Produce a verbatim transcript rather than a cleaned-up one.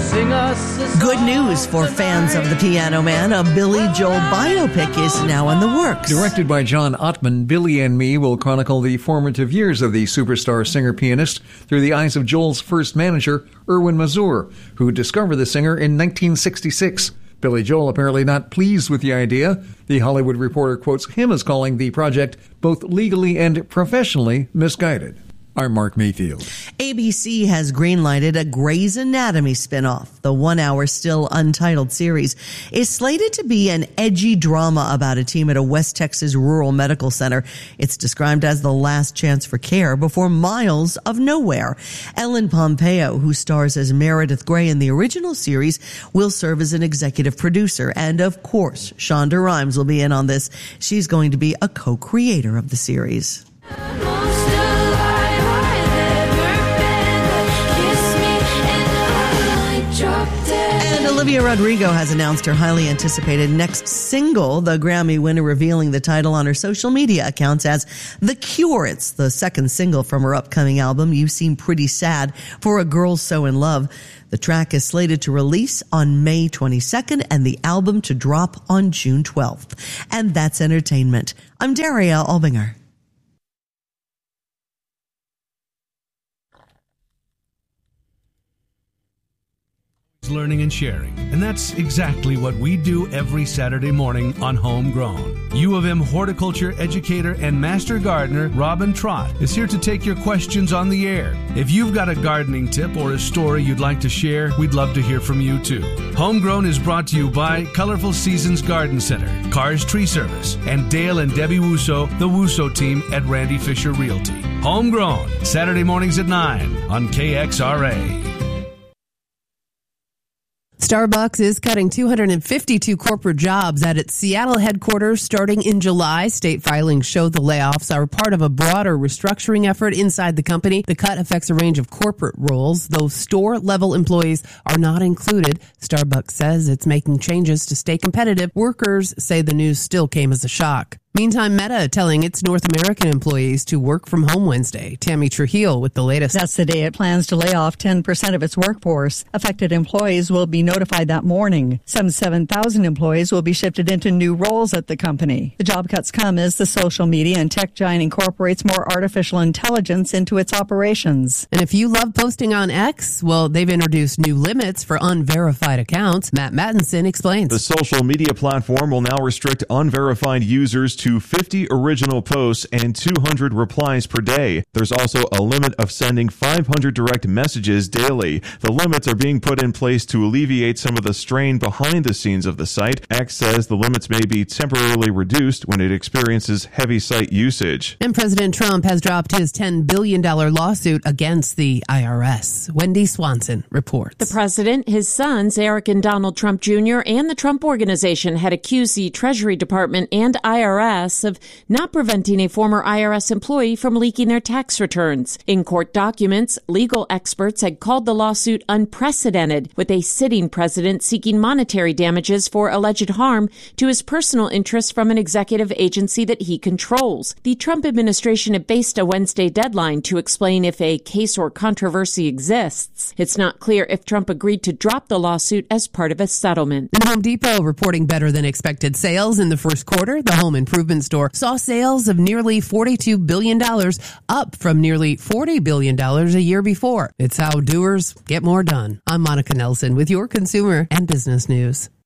Sing us a song. Good news for fans of The Piano Man. A Billy Joel biopic is now in the works. Directed by John Ottman, Billy and Me will chronicle the formative years of the superstar singer-pianist through the eyes of Joel's first manager, Erwin Mazur, who discovered the singer in nineteen sixty-six. Billy Joel apparently not pleased with the idea. The Hollywood Reporter quotes him as calling the project both legally and professionally misguided. I'm Mark Mayfield. A B C has greenlighted a Grey's Anatomy spinoff. The one-hour, still untitled series is slated to be an edgy drama about a team at a West Texas rural medical center. It's described as the last chance for care before miles of nowhere. Ellen Pompeo, who stars as Meredith Grey in the original series, will serve as an executive producer. And, of course, Shonda Rhimes will be in on this. She's going to be a co-creator of the series. Olivia Rodrigo has announced her highly anticipated next single, the Grammy winner revealing the title on her social media accounts as The Cure. It's the second single from her upcoming album, You Seem Pretty Sad for a Girl So in Love. The track is slated to release on May twenty-second and the album to drop on June twelfth. And that's entertainment. I'm Daria Albinger. Learning and sharing. And that's exactly what we do every Saturday morning on Homegrown. U of M horticulture educator and master gardener Robin Trott is here to take your questions on the air. If you've got a gardening tip or a story you'd like to share, we'd love to hear from you too. Homegrown is brought to you by Colorful Seasons Garden Center, Cars Tree Service, and Dale and Debbie Wusso, the Wusso team at Randy Fisher Realty. Homegrown, Saturday mornings at nine on K X R A. Starbucks is cutting two hundred fifty-two corporate jobs at its Seattle headquarters starting in July. State filings show the layoffs are part of a broader restructuring effort inside the company. The cut affects a range of corporate roles, though store-level employees are not included. Starbucks says it's making changes to stay competitive. Workers say the news still came as a shock. Meantime, Meta telling its North American employees to work from home Wednesday. Tammy Trujillo with the latest. That's the day it plans to lay off ten percent of its workforce. Affected employees will be notified that morning. Some seven thousand employees will be shifted into new roles at the company. The job cuts come as the social media and tech giant incorporates more artificial intelligence into its operations. And if you love posting on X, well, they've introduced new limits for unverified accounts. Matt Mattinson explains. The social media platform will now restrict unverified users to fifty original posts and two hundred replies per day. There's also a limit of sending five hundred direct messages daily. The limits are being put in place to alleviate some of the strain behind the scenes of the site. X says the limits may be temporarily reduced when it experiences heavy site usage. And President Trump has dropped his ten billion dollars lawsuit against the I R S. Wendy Swanson reports. The president, his sons, Eric and Donald Trump Junior, and the Trump Organization had accused the Treasury Department and I R S of not preventing a former I R S employee from leaking their tax returns. In court documents, legal experts had called the lawsuit unprecedented, with a sitting president seeking monetary damages for alleged harm to his personal interests from an executive agency that he controls. The Trump administration had based a Wednesday deadline to explain if a case or controversy exists. It's not clear if Trump agreed to drop the lawsuit as part of a settlement. And Home Depot reporting better than expected sales in the first quarter. The home improvement store saw sales of nearly forty-two billion dollars, up from nearly forty billion dollars a year before. It's how doers get more done. I'm Monica Nelson with your consumer and business news.